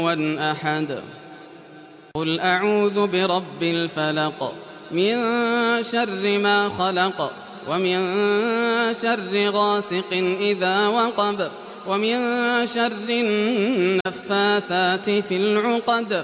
أحد قل أعوذ برب الفلق من شر ما خلق ومن شر غاسق إذا وقب ومن شر النفاثات في العقد